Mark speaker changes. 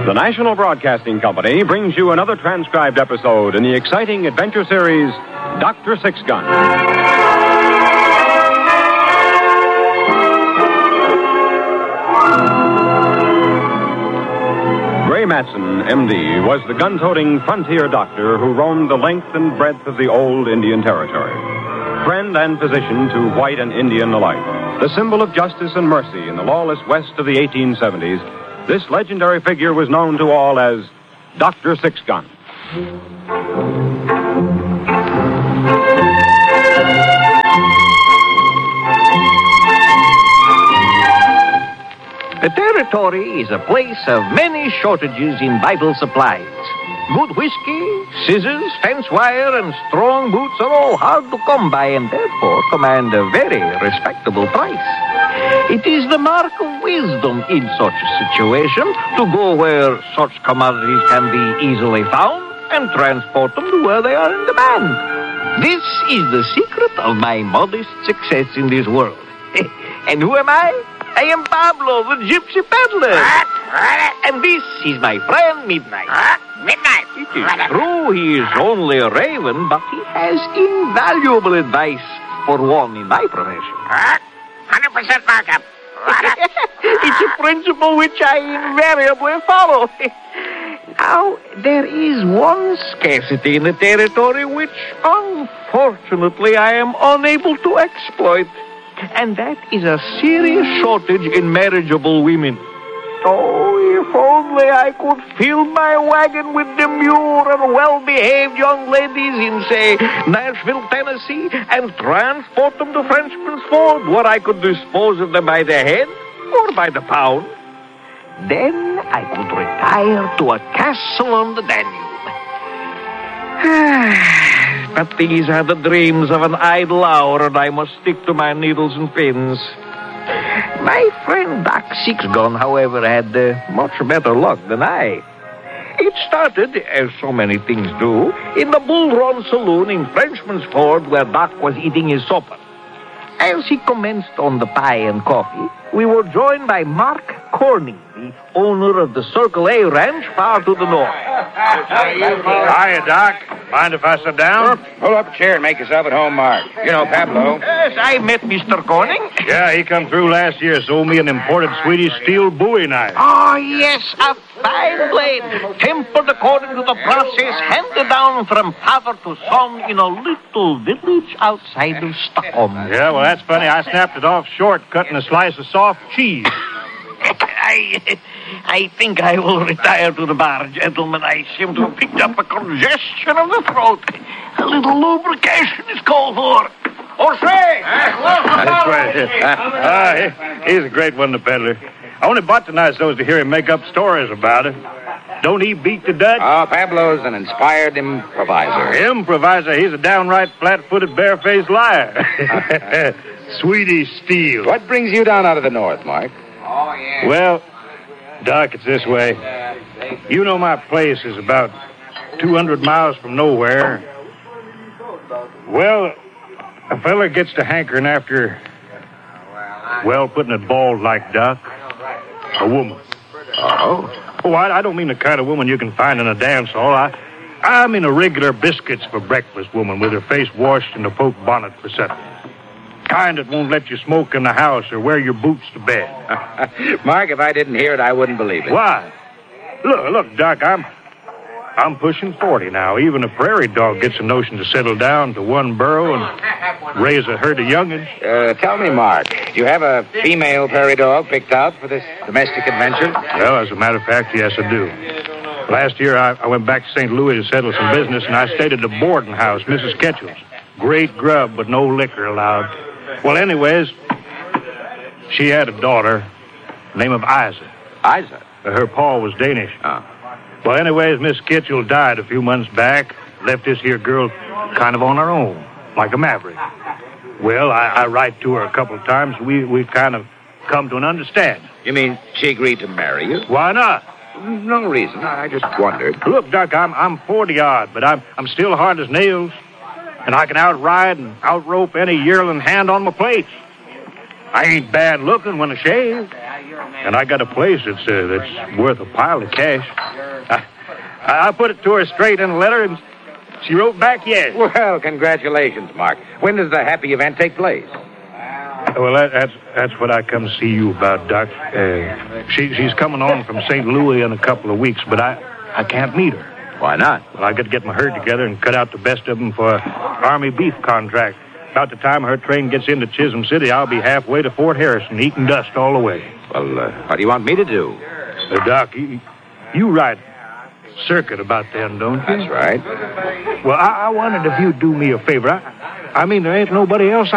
Speaker 1: The National Broadcasting Company brings you another transcribed episode in the exciting adventure series, Dr. Sixgun. Ray Matson, M.D., was the gun-toting frontier doctor who roamed the length and breadth of the old Indian Territory. Friend and physician to white and Indian alike, the symbol of justice and mercy in the lawless West of the 1870s, this legendary figure was known to all as Dr. Sixgun.
Speaker 2: The Territory is a place of many shortages in vital supplies. Good whiskey, scissors, fence wire, and strong boots are all hard to come by and therefore command a very respectable price. It is the mark of wisdom in such a situation to go where such commodities can be easily found and transport them to where they are in demand. This is the secret of my modest success in this world. And who am I? I am Pablo, the gypsy peddler. And this is my friend Midnight.
Speaker 3: Midnight.
Speaker 2: It is true he is only a raven, but he has invaluable advice for one in my profession.
Speaker 3: 100% markup.
Speaker 2: It's a principle which I invariably follow. Now, there is one scarcity in the Territory which, unfortunately, I am unable to exploit. And that is a serious shortage in marriageable women. Oh, if only I could fill my wagon with demure and well-behaved young ladies in, say, Nashville, Tennessee, and transport them to Frenchman's Ford, where I could dispose of them by the head or by the pound. Then I could retire to a castle on the Danube. But these are the dreams of an idle hour, and I must stick to my needles and pins. My friend Doc Sixgun, however, had much better luck than I. It started, as so many things do, in the Bull Run Saloon in Frenchman's Ford, where Doc was eating his supper. As he commenced on the pie and coffee, we were joined by Mark Corning, the owner of the Circle A Ranch far to the north.
Speaker 4: Hiya, Doc. Mind if I sit down?
Speaker 5: Pull up a chair and make yourself at home, Mark. You know Pablo.
Speaker 2: Yes, I met Mr. Corning.
Speaker 4: Yeah, he come through last year, sold me an imported Swedish steel Bowie knife.
Speaker 2: Oh, yes, a fine blade, tempered according to the process handed down from father to son in a little village outside of Stockholm.
Speaker 4: Yeah, well, that's funny. I snapped it off short, cutting a slice of soft cheese.
Speaker 2: I think I will retire to the bar, gentlemen. I seem to have picked up a congestion of the throat. A little lubrication is called for. Jose!
Speaker 4: He's a great one, the peddler. I only bought the knife so as to hear him make up stories about it. Don't he beat the Dutch?
Speaker 5: Oh, Pablo's an inspired improviser.
Speaker 4: Improviser? He's a downright flat-footed, bare-faced liar. Swedish steel.
Speaker 5: What brings you down out of the north, Mark?
Speaker 3: Oh, yeah.
Speaker 4: Well, Doc, it's this way. You know my place is about 200 miles from nowhere. Well, a fella gets to hankering after, well, putting it bald like Doc, a woman. Oh, I don't mean the kind of woman you can find in a dance hall. I mean a regular biscuits for breakfast woman with her face washed and a poke bonnet for supper. Kind that won't let you smoke in the house or wear your boots to bed.
Speaker 5: Mark, if I didn't hear it, I wouldn't believe it.
Speaker 4: Why? Look, Doc, I'm pushing 40 now. Even a prairie dog gets a notion to settle down to one burrow and raise a herd of young'uns.
Speaker 5: Tell me, Mark, do you have a female prairie dog picked out for this domestic adventure?
Speaker 4: Well, as a matter of fact, yes, I do. Last year, I went back to St. Louis to settle some business, and I stayed at the boarding house, Mrs. Ketchell's. Great grub, but no liquor allowed. Well, anyways, she had a daughter, name of Isa.
Speaker 5: Isa?
Speaker 4: Her pa was Danish.
Speaker 5: Oh.
Speaker 4: Well, anyways, Miss Kitchell died a few months back. Left this here girl kind of on her own, like a maverick. Well, I write to her a couple of times. We've kind of come to an understanding.
Speaker 5: You mean she agreed to marry you?
Speaker 4: Why not?
Speaker 5: No reason. I just wondered.
Speaker 4: Look, Doc, I'm 40-odd, but I'm still hard as nails. And I can outride and outrope any yearling hand on my plates. I ain't bad looking when I shave. And I got a place that's worth a pile of cash. I put it to her straight in a letter, and she wrote back yes.
Speaker 5: Well, congratulations, Mark. When does the happy event take place?
Speaker 4: Well, that's what I come to see you about, Doc. She's coming on from St. Louis in a couple of weeks, but I can't meet her.
Speaker 5: Why not?
Speaker 4: Well, I got to get my herd together and cut out the best of them for an Army beef contract. About the time her train gets into Chisholm City, I'll be halfway to Fort Harrison, eating dust all the way.
Speaker 5: Well, what do you want me to do?
Speaker 4: Doc, you ride circuit about then, don't you?
Speaker 5: That's right.
Speaker 4: Well, I wondered if you'd do me a favor. I mean, there ain't nobody else